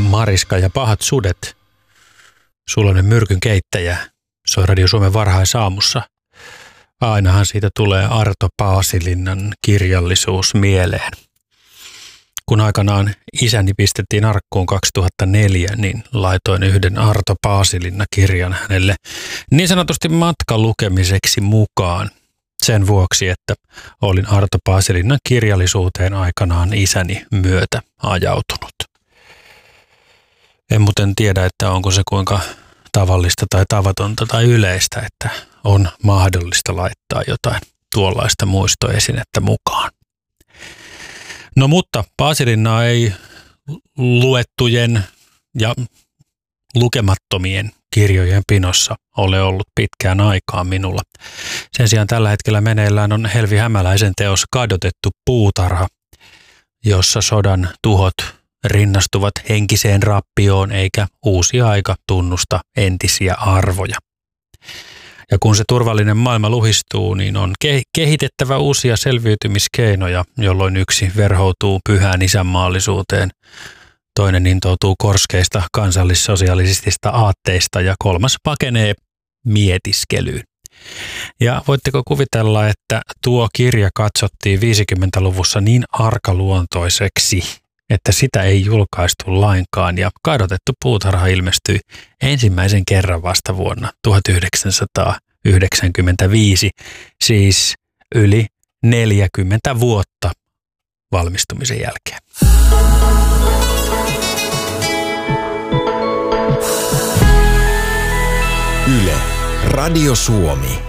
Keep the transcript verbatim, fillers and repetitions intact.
Mariska ja pahat sudet. Suloinen myrkyn keittäjä soi Radio Suomen varhaisaamussa. Ainahan siitä tulee Arto Paasilinnan kirjallisuus mieleen. Kun aikanaan isäni pistettiin arkkuun kaksituhattaneljä, niin laitoin yhden Arto Paasilinna-kirjan hänelle niin sanotusti matkan lukemiseksi mukaan. Sen vuoksi, että olin Arto Paasilinnan kirjallisuuteen aikanaan isäni myötä ajautunut. En muuten tiedä, että onko se kuinka tavallista tai tavatonta tai yleistä, että on mahdollista laittaa jotain tuollaista muistoesinettä mukaan. No mutta Paasilinnaa ei luettujen ja lukemattomien kirjojen pinossa ole ollut pitkään aikaa minulla. Sen sijaan tällä hetkellä meneillään on Helvi Hämäläisen teos Kadotettu puutarha, jossa sodan tuhot rinnastuvat henkiseen rappioon eikä uusi aika tunnusta entisiä arvoja. Ja kun se turvallinen maailma luhistuu, niin on kehitettävä uusia selviytymiskeinoja, jolloin yksi verhoutuu pyhään isänmaallisuuteen, toinen intoutuu korskeista kansallissosialistisista aatteista ja kolmas pakenee mietiskelyyn. Ja voitteko kuvitella, että tuo kirja katsottiin viisikymmentäluvussa niin arkaluontoiseksi, että sitä ei julkaistu lainkaan ja Kadotettu puutarha ilmestyi ensimmäisen kerran vasta vuonna tuhatyhdeksänsataayhdeksänkymmentäviisi, siis yli neljäkymmentä vuotta valmistumisen jälkeen. Yle, Radio Suomi.